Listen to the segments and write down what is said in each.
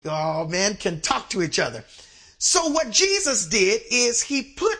oh man, can talk to each other. So what Jesus did is he put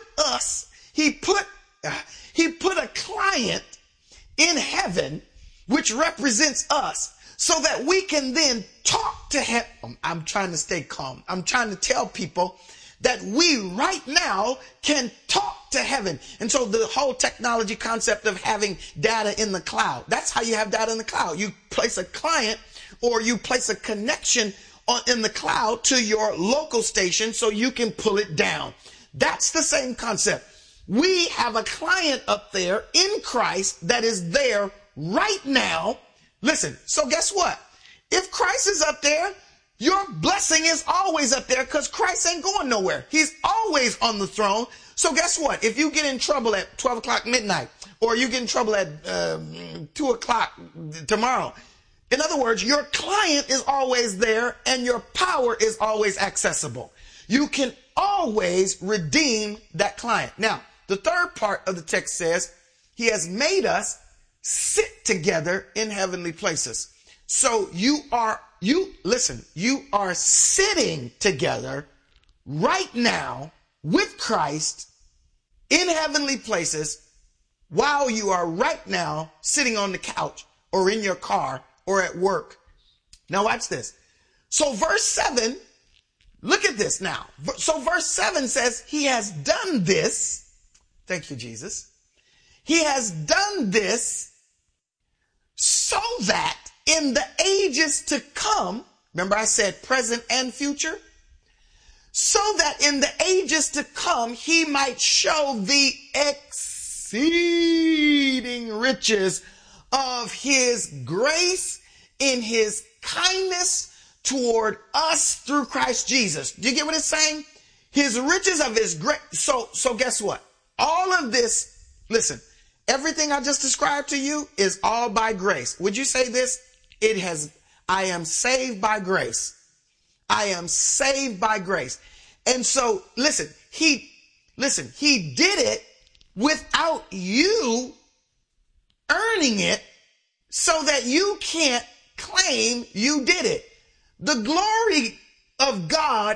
a client in heaven, which represents us, so that we can then talk to him. I'm trying to stay calm. I'm trying to tell people that we right now can talk to heaven. And so the whole technology concept of having data in the cloud, that's how you have data in the cloud. You place a client or you place a connection in the cloud to your local station so you can pull it down. That's the same concept. We have a client up there in Christ that is there right now. Listen, so guess what? If Christ is up there, your blessing is always up there because Christ ain't going nowhere. He's always on the throne. So guess what? If you get in trouble at 12 o'clock midnight, or you get in trouble at 2 o'clock tomorrow, in other words, your client is always there and your power is always accessible. You can always redeem that client. Now, the third part of the text says, he has made us sit together in heavenly places. So you are sitting together right now with Christ in heavenly places while you are right now sitting on the couch or in your car or at work. Now watch this. So verse 7, look at this now. So verse 7 says he has done this. Thank you, Jesus. He has done this so that in the ages to come, remember I said present and future, so that in the ages to come, he might show the exceeding riches of his grace in his kindness toward us through Christ Jesus. Do you get what it's saying? His riches of his grace. So guess what? All of this, listen, everything I just described to you is all by grace. Would you say this? I am saved by grace. I am saved by grace. And so listen, he did it without you earning it so that you can't claim you did it. The glory of God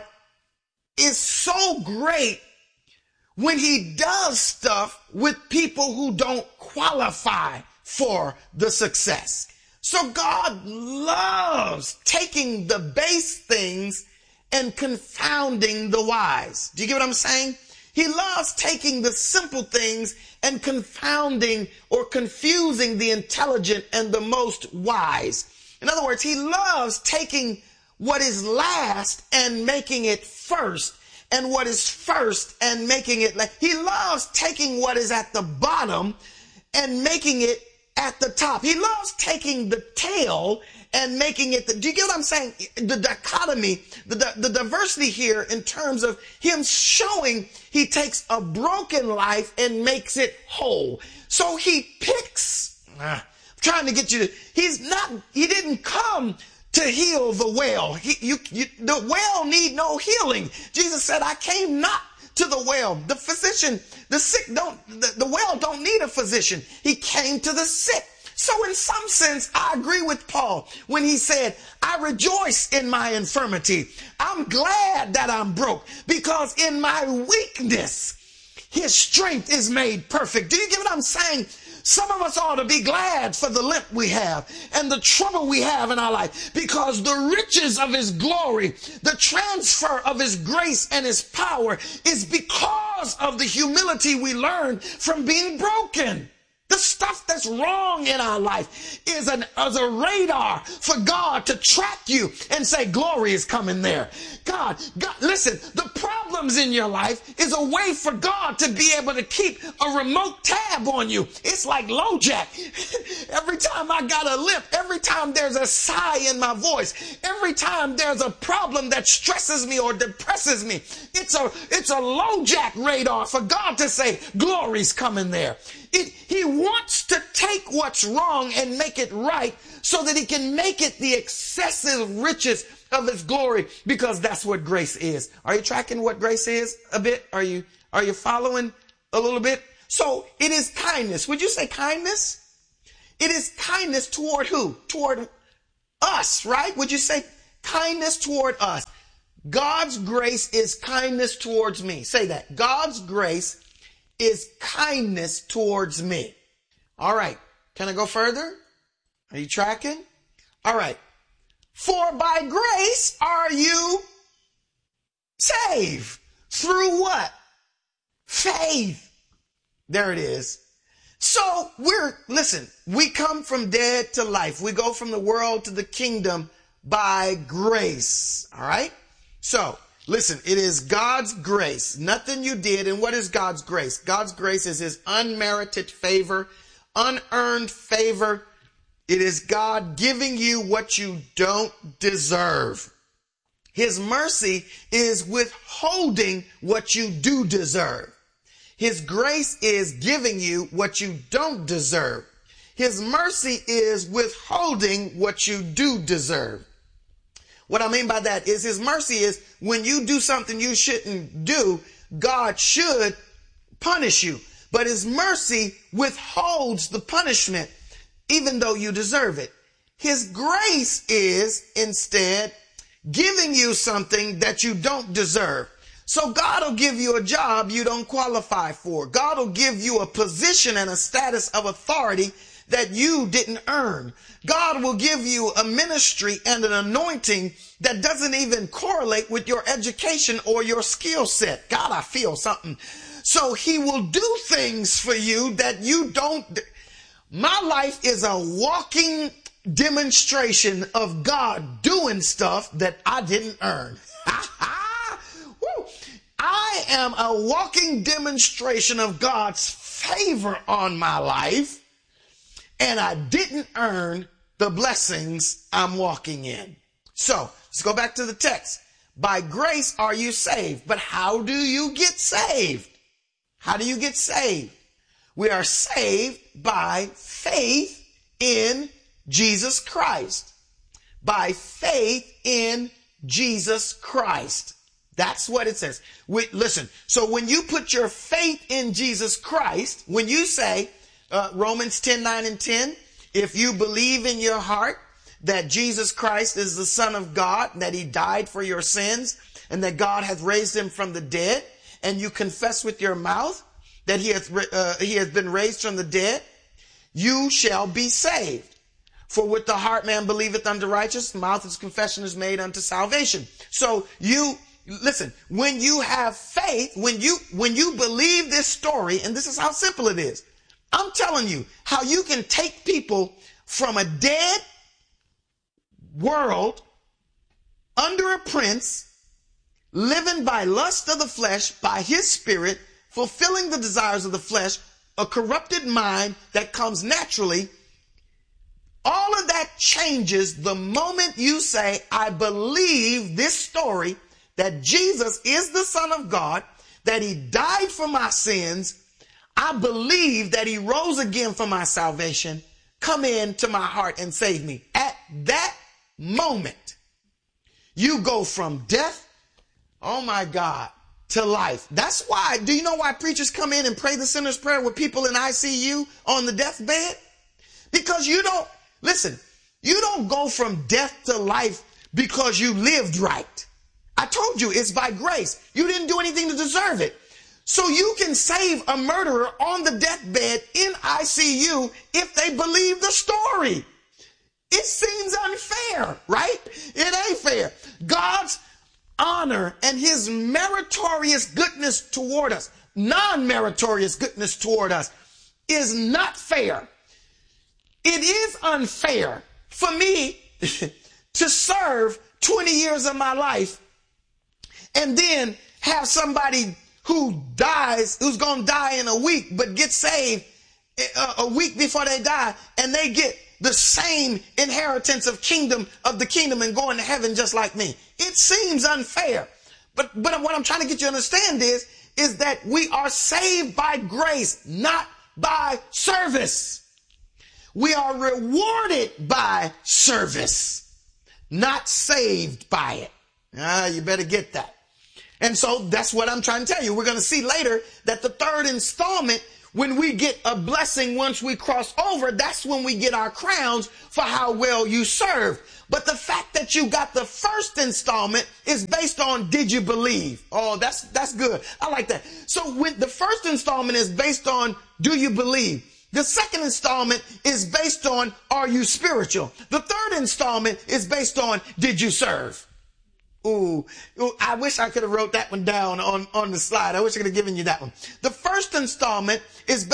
is so great when he does stuff with people who don't qualify for the success. So God loves taking the base things and confounding the wise. Do you get what I'm saying? He loves taking the simple things and confounding or confusing the intelligent and the most wise. In other words, he loves taking what is last and making it first, and what is first and making it last. He loves taking what is at the bottom and making it at the top. He loves taking the tail and making it do you get what I'm saying? The dichotomy, the diversity here in terms of him showing he takes a broken life and makes it whole. So he picks, I'm trying to get you to, he didn't come to heal the well. The well need no healing. Jesus said, I came not to the well. The physician, the well don't need a physician. He came to the sick. So in some sense, I agree with Paul when he said, I rejoice in my infirmity. I'm glad that I'm broke because in my weakness, his strength is made perfect. Do you get what I'm saying? Some of us ought to be glad for the limp we have and the trouble we have in our life because the riches of his glory, the transfer of his grace and his power is because of the humility we learn from being broken. The stuff that's wrong in our life is a radar for God to track you and say, glory is coming there. God, listen, the problems in your life is a way for God to be able to keep a remote tab on you. It's like LoJack. Every time I got a limp, every time there's a sigh in my voice, every time there's a problem that stresses me or depresses me, it's a LoJack radar for God to say, glory's coming there. He wants to take what's wrong and make it right so that he can make it the excessive riches of his glory, because that's what grace is. Are you tracking what grace is a bit? Are you following a little bit? So it is kindness. Would you say kindness? It is kindness toward who? Toward us, right? Would you say kindness toward us. God's grace is kindness towards me. Say that. God's grace is kindness towards me. All right. Can I go further? Are you tracking? All right. For by grace are you saved. Through what? Faith. There it is. So listen, we come from dead to life. We go from the world to the kingdom by grace. All right. So listen, it is God's grace, nothing you did. And what is God's grace? God's grace is his unmerited favor, unearned favor. It is God giving you what you don't deserve. His mercy is withholding what you do deserve. His grace is giving you what you don't deserve. His mercy is withholding what you do deserve. What I mean by that is his mercy is when you do something you shouldn't do, God should punish you. But his mercy withholds the punishment even though you deserve it. His grace is instead giving you something that you don't deserve. So God will give you a job you don't qualify for. God will give you a position and a status of authority that you didn't earn. God will give you a ministry and an anointing that doesn't even correlate with your education or your skill set. God, I feel something. So he will do things for you that you don't. My life is a walking demonstration of God doing stuff that I didn't earn. I am a walking demonstration of God's favor on my life, and I didn't earn the blessings I'm walking in. So let's go back to the text. By grace are you saved. But how do you get saved? How do you get saved? We are saved by faith in Jesus Christ. By faith in Jesus Christ. That's what it says. Listen, so when you put your faith in Jesus Christ, when you say, Romans 10:9-10, if you believe in your heart that Jesus Christ is the Son of God, that he died for your sins, and that God hath raised him from the dead, and you confess with your mouth that he has been raised from the dead, you shall be saved. For with the heart man believeth unto righteousness, the mouth his confession is made unto salvation. So listen, when you have faith, when you believe this story, and this is how simple it is. I'm telling you how you can take people from a dead world under a prince, living by lust of the flesh, by his spirit, fulfilling the desires of the flesh, a corrupted mind that comes naturally. All of that changes the moment you say, I believe this story that Jesus is the Son of God, that he died for my sins. I believe that he rose again for my salvation. Come into my heart and save me. At that moment, you go from death, oh my God, to life. That's why, do you know why preachers come in and pray the sinner's prayer with people in ICU on the deathbed? Because you don't go from death to life because you lived right. I told you it's by grace. You didn't do anything to deserve it. So you can save a murderer on the deathbed in ICU if they believe the story. It seems unfair, right? It ain't fair. God's honor and his meritorious goodness toward us, non-meritorious goodness toward us, is not fair. It is unfair for me to serve 20 years of my life and then have somebody who's going to die in a week, but get saved a week before they die, and they get the same inheritance of the kingdom and going to heaven just like me. It seems unfair. But what I'm trying to get you to understand is that we are saved by grace, not by service. We are rewarded by service, not saved by it. You better get that. And so that's what I'm trying to tell you. We're going to see later that the third installment when we get a blessing once we cross over, that's when we get our crowns for how well you serve. But the fact that you got the first installment is based on, did you believe? Oh, that's good. I like that. So when the first installment is based on, do you believe? The second installment is based on, are you spiritual? The third installment is based on, did you serve? Ooh, I wish I could have wrote that one down on the slide. I wish I could have given you that one. The first installment is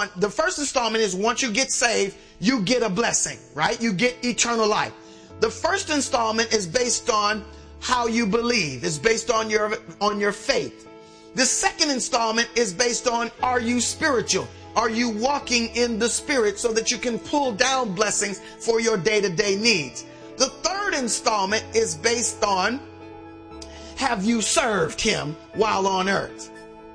once you get saved, you get a blessing, right? You get eternal life. The first installment is based on how you believe. It's based on your faith. The second installment is based on, are you spiritual? Are you walking in the Spirit so that you can pull down blessings for your day-to-day needs? The third installment is based on, have you served him while on earth?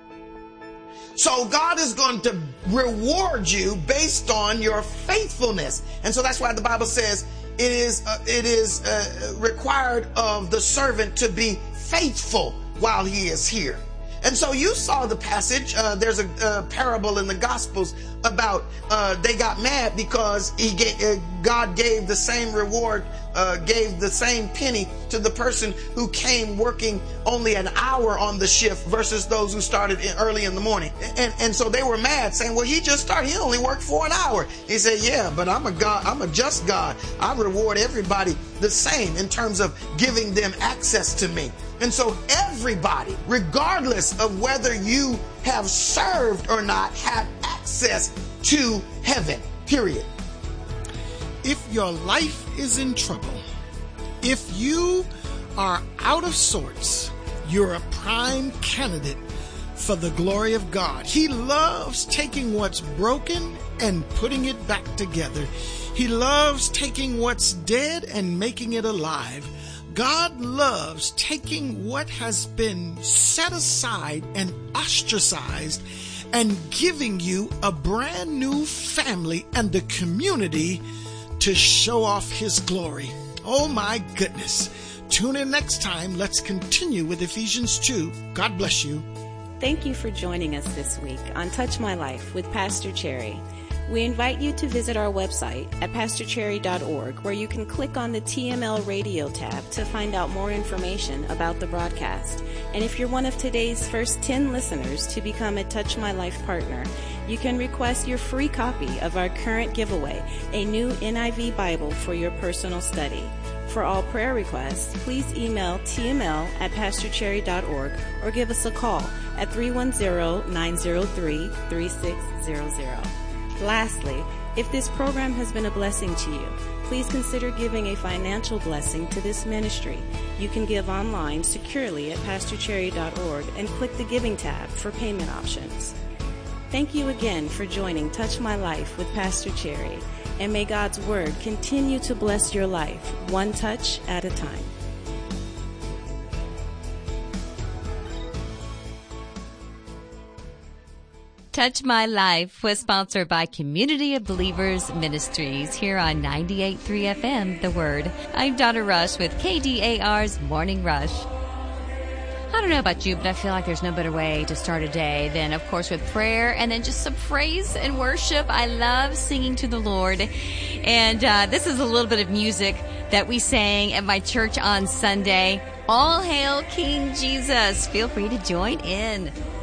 So God is going to reward you based on your faithfulness. And so that's why the Bible says it is required of the servant to be faithful while he is here. And so you saw the passage. There's a parable in the Gospels about they got mad because God gave the same reward, gave the same penny to the person who came working only an hour on the shift versus those who started early in the morning. And so they were mad, saying, well, he just started. He only worked for an hour. He said, yeah, but I'm a God. I'm a just God. I reward everybody the same in terms of giving them access to me. And so everybody, regardless of whether you have served or not, have access to heaven, period. If your life is in trouble, if you are out of sorts, you're a prime candidate for the glory of God. He loves taking what's broken and putting it back together. He loves taking what's dead and making it alive. God loves taking what has been set aside and ostracized and giving you a brand new family and the community to show off his glory. Oh my goodness. Tune in next time. Let's continue with Ephesians 2. God bless you. Thank you for joining us this week on Touch My Life with Pastor Cherry. We invite you to visit our website at pastorcherry.org, where you can click on the TML Radio tab to find out more information about the broadcast. And if you're one of today's first 10 listeners to become a Touch My Life partner, you can request your free copy of our current giveaway, a new NIV Bible for your personal study. For all prayer requests, please email tml@pastorcherry.org or give us a call at 310-903-3600. Lastly, if this program has been a blessing to you, please consider giving a financial blessing to this ministry. You can give online securely at pastorcherry.org and click the Giving tab for payment options. Thank you again for joining Touch My Life with Pastor Cherry, and may God's Word continue to bless your life, one touch at a time. Touch My Life was sponsored by Community of Believers Ministries here on 98.3 FM, The Word. I'm Donna Rush with KDAR's Morning Rush. I don't know about you, but I feel like there's no better way to start a day than, of course, with prayer and then just some praise and worship. I love singing to the Lord. And this is a little bit of music that we sang at my church on Sunday. All hail King Jesus. Feel free to join in.